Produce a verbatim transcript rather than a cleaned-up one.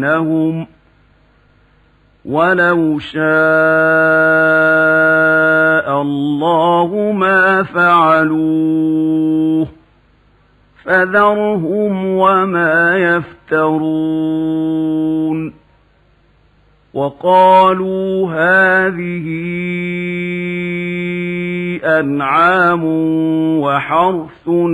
لهم ولو شاء الله ما فعلوه فذرهم وما يفترون وقالوا هذه أنعام وحرث